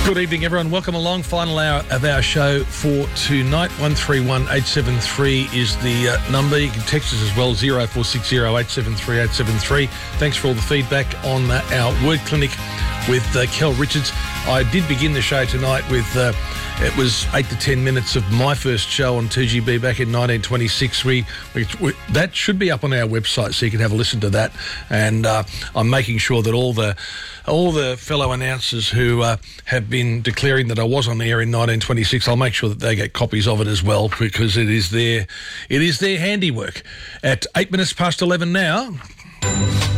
Good evening, everyone. Welcome along. Final hour of our show for tonight. 131873 is the number. You can text us as well, 0460 873 873. Thanks for all the feedback on our word clinic with Kel Richards. I did begin the show tonight with, it was 8 to 10 minutes of my first show on 2GB back in 1926. That should be up on our website, so you can have a listen to that. And I'm making sure that all the fellow announcers who have been declaring that I was on the air in 1926, I'll make sure that they get copies of it as well, because it is their handiwork. At 8 minutes past 11 now.